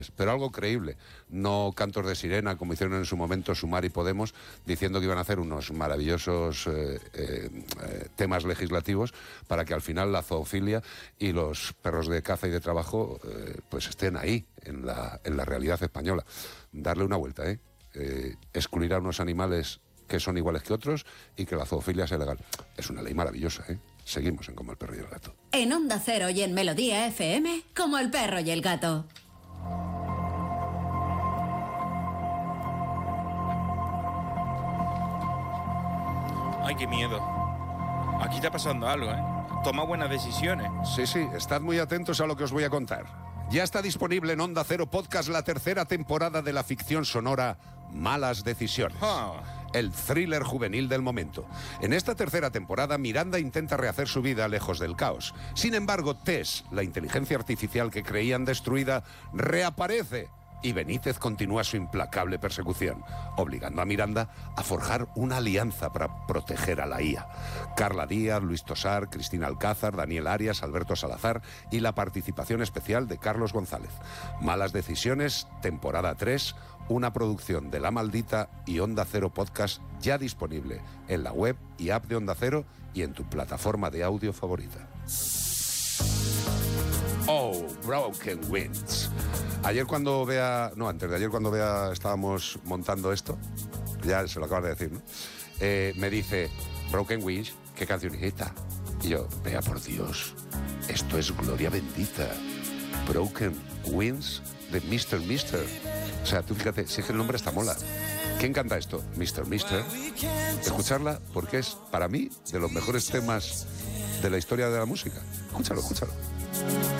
pero algo creíble, no cantos de sirena como hicieron en su momento Sumar y Podemos, diciendo que iban a hacer unos maravillosos temas legislativos para que al final la zoofilia y los perros de caza y de trabajo pues estén ahí, en la realidad española. Darle una vuelta, excluir a unos animales que son iguales que otros y que la zoofilia sea legal. Es una ley maravillosa, Seguimos en Como el perro y el gato. En Onda Cero y en Melodía FM, Como el perro y el gato. Ay, qué miedo. Aquí está pasando algo, Toma buenas decisiones. Sí, estad muy atentos a lo que os voy a contar. Ya está disponible en Onda Cero Podcast la tercera temporada de la ficción sonora Malas Decisiones. El thriller juvenil del momento. En esta tercera temporada, Miranda intenta rehacer su vida lejos del caos. Sin embargo, Tess, la inteligencia artificial que creían destruida, reaparece. Y Benítez continúa su implacable persecución, obligando a Miranda a forjar una alianza para proteger a la IA. Carla Díaz, Luis Tosar, Cristina Alcázar, Daniel Arias, Alberto Salazar y la participación especial de Carlos González. Malas Decisiones, temporada 3, una producción de La Maldita y Onda Cero Podcast, ya disponible en la web y app de Onda Cero y en tu plataforma de audio favorita. Oh, Broken Wings. Antes de ayer cuando Bea estábamos montando esto, ya se lo acabas de decir, ¿no? Me dice, Broken Wings, ¿qué canción es esta? Y yo, Bea, por Dios, esto es Gloria Bendita. Broken Wings de Mr. Mister. O sea, tú fíjate, si es que el nombre está mola. ¿Quién canta esto? Mr. Mister. Escucharla porque es, para mí, de los mejores temas de la historia de la música. Escúchalo.